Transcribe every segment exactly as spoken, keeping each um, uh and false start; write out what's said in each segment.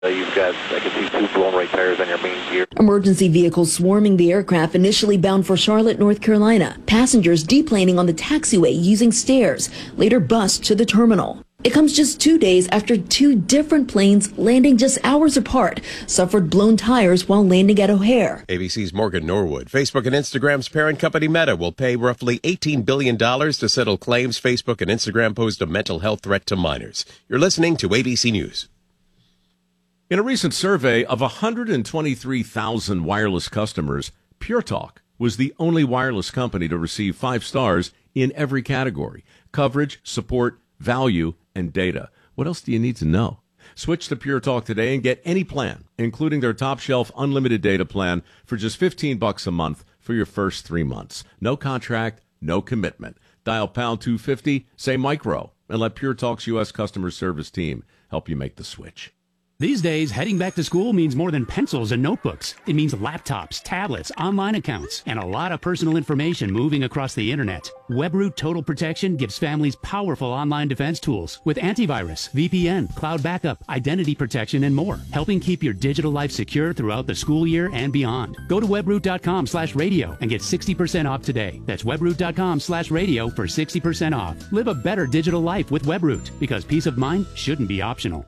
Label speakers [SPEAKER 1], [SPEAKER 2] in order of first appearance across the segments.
[SPEAKER 1] Uh, you've got, I can see two blown right tires on your main gear.
[SPEAKER 2] Emergency vehicles swarming the aircraft initially bound for Charlotte, North Carolina. Passengers deplaning on the taxiway using stairs, later bused to the terminal. It comes just two days after two different planes landing just hours apart suffered blown tires while landing at O'Hare.
[SPEAKER 3] A B C's Morgan Norwood. Facebook and Instagram's parent company Meta will pay roughly eighteen billion dollars to settle claims Facebook and Instagram posed a mental health threat to minors. You're listening to A B C News.
[SPEAKER 4] In a recent survey of one hundred twenty-three thousand wireless customers, Pure Talk was the only wireless company to receive five stars in every category: coverage, support, value, and data. What else do you need to know? Switch to Pure Talk today and get any plan, including their top shelf unlimited data plan for just fifteen bucks a month for your first three months. No contract, no commitment. Dial pound two fifty, say micro, and let Pure Talk's U S customer service team help you make the switch.
[SPEAKER 5] These days, heading back to school means more than pencils and notebooks. It means laptops, tablets, online accounts, and a lot of personal information moving across the internet. Webroot Total Protection gives families powerful online defense tools with antivirus, V P N, cloud backup, identity protection, and more, helping keep your digital life secure throughout the school year and beyond. Go to webroot.com slash radio and get sixty percent off today. That's webroot.com slash radio for sixty percent off. Live a better digital life with Webroot, because peace of mind shouldn't be optional.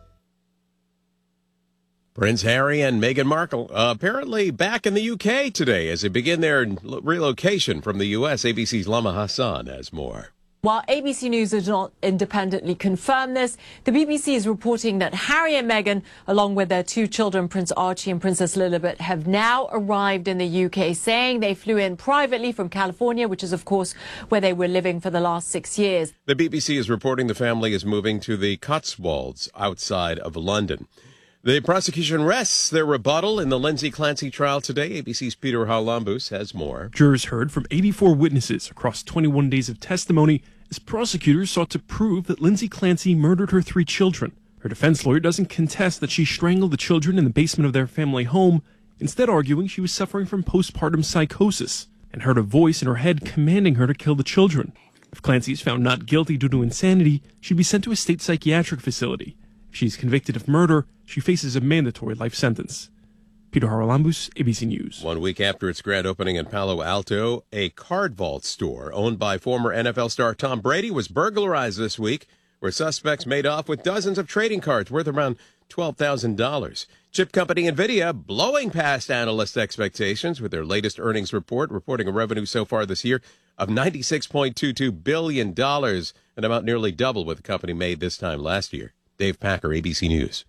[SPEAKER 3] Prince Harry and Meghan Markle uh, apparently back in the U K today as they begin their relocation from the U S. A B C's Lama Hassan has more.
[SPEAKER 6] While A B C News does not independently confirm this, the B B C is reporting that Harry and Meghan, along with their two children, Prince Archie and Princess Lilibet, have now arrived in the U K, saying they flew in privately from California, which is, of course, where they were living for the last six years.
[SPEAKER 3] The B B C is reporting the family is moving to the Cotswolds outside of London. The prosecution rests their rebuttal in the Lindsay Clancy trial today. A B C's Peter Harlambous has more.
[SPEAKER 7] Jurors heard from eighty-four witnesses across twenty-one days of testimony as prosecutors sought to prove that Lindsay Clancy murdered her three children. Her defense lawyer doesn't contest that she strangled the children in the basement of their family home, instead arguing she was suffering from postpartum psychosis and heard a voice in her head commanding her to kill the children. If Clancy is found not guilty due to insanity, she'd be sent to a state psychiatric facility. If she's convicted of murder, she faces a mandatory life sentence. Peter Harlambous, A B C News.
[SPEAKER 3] One week after its grand opening in Palo Alto, a card vault store owned by former N F L star Tom Brady was burglarized this week, where suspects made off with dozens of trading cards worth around twelve thousand dollars. Chip company NVIDIA blowing past analyst expectations with their latest earnings report, reporting a revenue so far this year of ninety-six point two two billion dollars, an amount nearly double what the company made this time last year. Dave Packer, A B C News.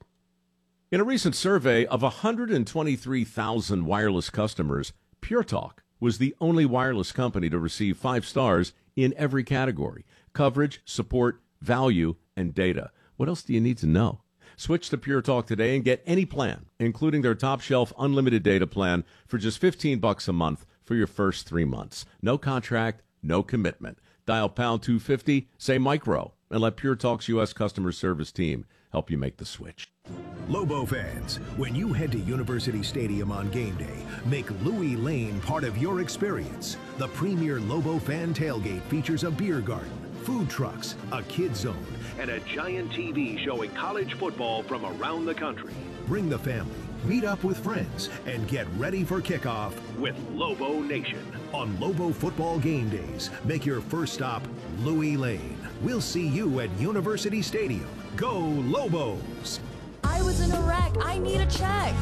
[SPEAKER 4] In a recent survey of one hundred twenty-three thousand wireless customers, Pure Talk was the only wireless company to receive five stars in every category: coverage, support, value, and data. What else do you need to know? Switch to Pure Talk today and get any plan, including their top shelf unlimited data plan for just fifteen bucks a month for your first three months. No contract, no commitment. Dial pound two fifty, say micro, and let Pure Talk's U S customer service team help you make the switch.
[SPEAKER 8] Lobo fans, when you head to University Stadium on game day, make Louis Lane part of your experience. The premier Lobo fan tailgate features a beer garden, food trucks, a kid zone, and a giant T V showing college football from around the country. Bring the family, meet up with friends, and get ready for kickoff with Lobo Nation. On Lobo football game days, make your first stop Louis Lane. We'll see you at University Stadium. Go Lobos!
[SPEAKER 9] I was in a wreck. I need a check.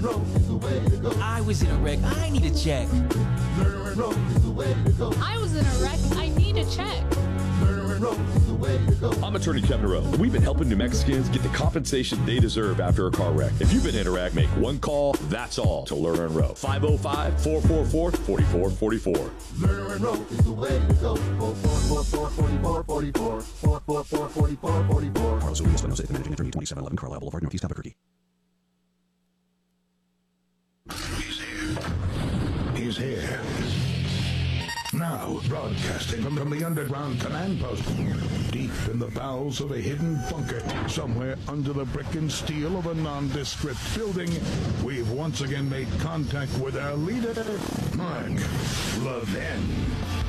[SPEAKER 10] I was in a wreck. I need a check.
[SPEAKER 9] I was in a wreck. I need a check.
[SPEAKER 11] I'm attorney Kevin Rowe. We've been helping New Mexicans get the compensation they deserve after a car wreck. If you've been in a wreck, make one call, that's all, to Lerner and Rowe. five oh five, four four four, four four four four.
[SPEAKER 12] Lerner and Rowe is the way to go. four four four, four four four four. four four four, four four four four.
[SPEAKER 13] Carlos Ulias, Espinosa, the managing attorney, twenty-seven eleven Carlisle Boulevard, Northeast Albuquerque.
[SPEAKER 14] He's here. He's here. Now, broadcasting from, from the underground command post, deep in the bowels of a hidden bunker, somewhere under the brick and steel of a nondescript building, we've once again made contact with our leader, Mark Levin.